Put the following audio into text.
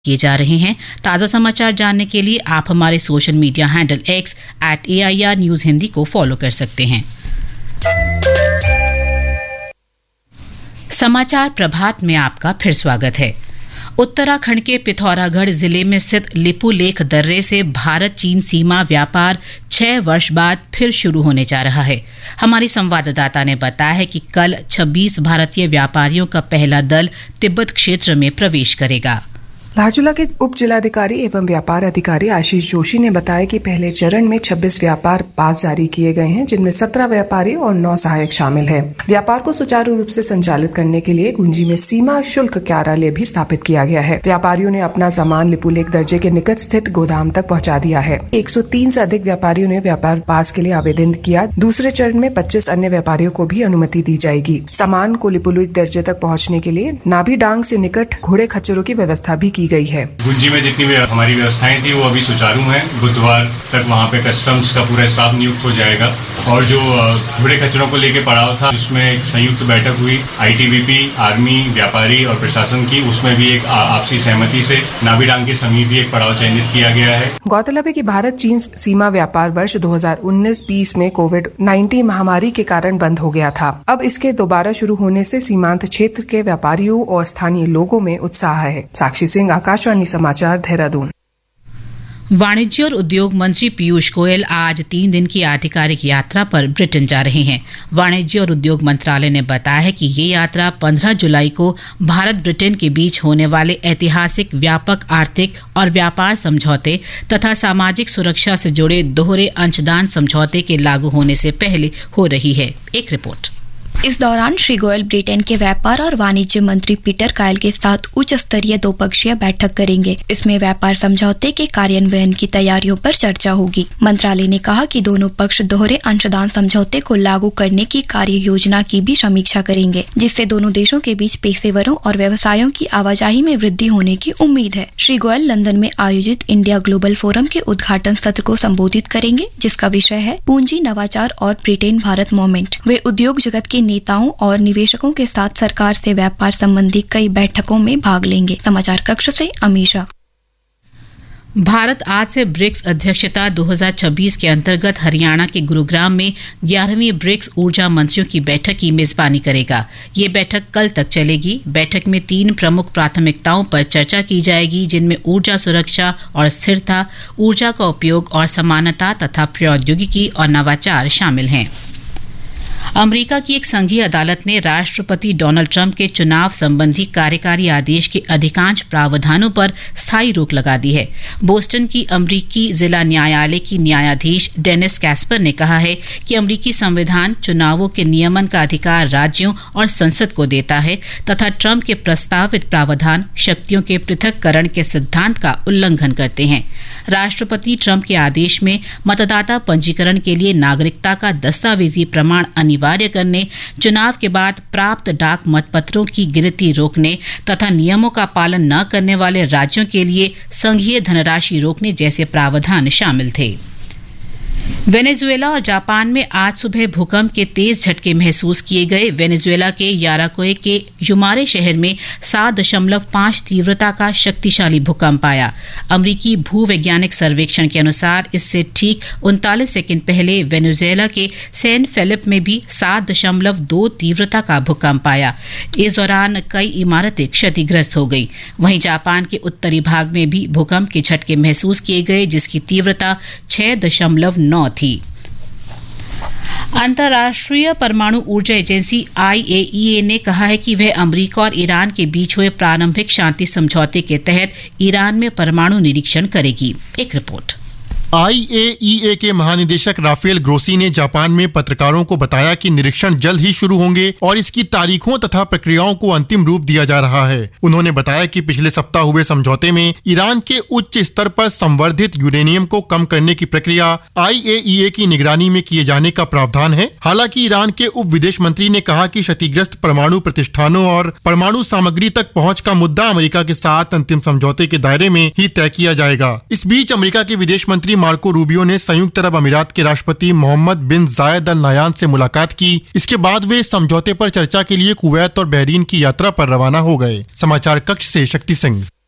किए जा रहे हैं। ताज़ा समाचार जानने के लिए आप हमारे social media handle X @AIR News Hindi को फॉलो कर सकते हैं। समाचार प्रभात में आपका फिर स्वागत है। उत्तराखंड के पिथौरागढ़ जिले में स्थित लिपुलेख दर्रे से भारत चीन सीमा व्यापार 6 वर्ष बाद फिर शुरू होने जा रहा है। हमारी संवाददाता ने बताया है कि कल 26 भारतीय व्यापारियों का पहला दल तिब्बत क्षेत्र में प्रवेश करेगा। धारचूला के उप जिलाधिकारी एवं व्यापार अधिकारी आशीष जोशी ने बताया कि पहले चरण में 26 व्यापार पास जारी किए गए हैं, जिनमें 17 व्यापारी और 9 सहायक शामिल हैं। व्यापार को सुचारू रूप से संचालित करने के लिए गुंजी में सीमा शुल्क कार्यालय भी स्थापित किया गया है। व्यापारियों ने अपना सामान लिपुलेख दर्जे के निकट स्थित गोदाम तक पहुँचा दिया है। 103 से अधिक व्यापारियों ने व्यापार पास के लिए आवेदन किया। दूसरे चरण में 25 अन्य व्यापारियों को भी अनुमति दी जाएगी। सामान को लिपुलेख दर्जे तक पहुँचने के लिए नाभि डांग से निकट घोड़े खच्चरों की व्यवस्था भी की गई है। गुंजी में जितनी भी हमारी व्यवस्थाएं थी वो अभी सुचारू हैं। बुधवार तक वहाँ पे कस्टम्स का पूरा स्टाफ नियुक्त हो जाएगा और जो घोड़े खच्चरों को लेके पड़ाव था उसमें एक संयुक्त बैठक हुई ITBP, आर्मी, व्यापारी और प्रशासन की। उसमें भी एक आपसी सहमति से नाभिडांग के समीप भी एक पड़ाव चयनित किया गया है। गौरतलब है कि भारत चीन सीमा व्यापार वर्ष 2019-20 में कोविड-19 महामारी के कारण बंद हो गया था। अब इसके दोबारा शुरू होने से सीमांत क्षेत्र के व्यापारियों और स्थानीय लोगों में उत्साह है। साक्षी सिंह, आकाशवाणी समाचार, देहरादून। वाणिज्य और उद्योग मंत्री पीयूष गोयल आज 3 दिन की आधिकारिक यात्रा पर ब्रिटेन जा रहे हैं। वाणिज्य और उद्योग मंत्रालय ने बताया है कि ये यात्रा 15 जुलाई को भारत ब्रिटेन के बीच होने वाले ऐतिहासिक व्यापक आर्थिक और व्यापार समझौते तथा सामाजिक सुरक्षा से जुड़े दोहरे अंशदान समझौते के लागू होने से पहले हो रही है। एक रिपोर्ट। इस दौरान श्री गोयल ब्रिटेन के व्यापार और वाणिज्य मंत्री पीटर कायल के साथ उच्च स्तरीय 2-पक्षीय बैठक करेंगे। इसमें व्यापार समझौते के कार्यान्वयन की तैयारियों पर चर्चा होगी। मंत्रालय ने कहा कि दोनों पक्ष दोहरे अंशदान समझौते को लागू करने की कार्य योजना की भी समीक्षा करेंगे, जिससे दोनों देशों के बीच पेशेवरों और व्यवसायों की आवाजाही में वृद्धि होने की उम्मीद है। श्री गोयल लंदन में आयोजित इंडिया ग्लोबल फोरम के उद्घाटन सत्र को संबोधित करेंगे, जिसका विषय है पूंजी, नवाचार और ब्रिटेन भारत मोमेंट। वे उद्योग जगत के नेताओं और निवेशकों के साथ सरकार से व्यापार संबंधी कई बैठकों में भाग लेंगे। समाचार कक्ष से अमीशा। भारत आज से ब्रिक्स अध्यक्षता 2026 के अंतर्गत हरियाणा के गुरुग्राम में 11वीं ब्रिक्स ऊर्जा मंत्रियों की बैठक की मेजबानी करेगा। ये बैठक कल तक चलेगी। बैठक में 3 प्रमुख प्राथमिकताओं पर चर्चा की जाएगी, जिनमें ऊर्जा सुरक्षा और स्थिरता, ऊर्जा का उपयोग और समानता तथा प्रौद्योगिकी और नवाचार शामिल हैं। अमेरिका की एक संघीय अदालत ने राष्ट्रपति डोनाल्ड ट्रंप के चुनाव संबंधी कार्यकारी आदेश के अधिकांश प्रावधानों पर स्थायी रोक लगा दी है। बोस्टन की अमेरिकी जिला न्यायालय की न्यायाधीश डेनिस कैस्पर ने कहा है कि अमेरिकी संविधान चुनावों के नियमन का अधिकार राज्यों और संसद को देता है तथा ट्रंप के प्रस्तावित प्रावधान शक्तियों के पृथक्करण के सिद्धांत का उल्लंघन करते हैं। राष्ट्रपति ट्रंप के आदेश में मतदाता पंजीकरण के लिए नागरिकता का दस्तावेजी प्रमाण अनिवार्य करने, चुनाव के बाद प्राप्त डाक मतपत्रों की गिनती रोकने तथा नियमों का पालन न करने वाले राज्यों के लिए संघीय धनराशि रोकने जैसे प्रावधान शामिल थे। वेनेजुएला और जापान में आज सुबह भूकंप के तेज झटके महसूस किए गए। वेनेजुएला के याराकोए के युमारे शहर में 7.5 तीव्रता का शक्तिशाली भूकंप आया। अमेरिकी भूवैज्ञानिक सर्वेक्षण के अनुसार इससे ठीक 39 सेकंड पहले वेनेजुएला के सैन फेलिप में भी 7.2 तीव्रता का भूकंप आया। इस दौरान कई इमारतें क्षतिग्रस्त हो गई। वहीं जापान के उत्तरी भाग में भी भूकंप के झटके महसूस किए गए, जिसकी तीव्रता 6.9 थी। अंतर्राष्ट्रीय परमाणु ऊर्जा एजेंसी IAEA ने कहा है कि वह अमेरिका और ईरान के बीच हुए प्रारंभिक शांति समझौते के तहत ईरान में परमाणु निरीक्षण करेगी। एक रिपोर्ट। IAEA के महानिदेशक राफेल ग्रोसी ने जापान में पत्रकारों को बताया कि निरीक्षण जल्द ही शुरू होंगे और इसकी तारीखों तथा प्रक्रियाओं को अंतिम रूप दिया जा रहा है। उन्होंने बताया कि पिछले सप्ताह हुए समझौते में ईरान के उच्च स्तर पर संवर्धित यूरेनियम को कम करने की प्रक्रिया IAEA की निगरानी में किए जाने का प्रावधान है। हालांकि ईरान के उप विदेश मंत्री ने कहा कि क्षतिग्रस्त परमाणु प्रतिष्ठानों और परमाणु सामग्री तक पहुँच का मुद्दा अमेरिका के साथ अंतिम समझौते के दायरे में ही तय किया जाएगा। इस बीच अमेरिका के विदेश मंत्री मार्को रूबियो ने संयुक्त अरब अमीरात के राष्ट्रपति मोहम्मद बिन जायद अल नायान से मुलाकात की। इसके बाद वे समझौते पर चर्चा के लिए कुवैत और बहरीन की यात्रा पर रवाना हो गए। समाचार कक्ष से शक्ति सिंह।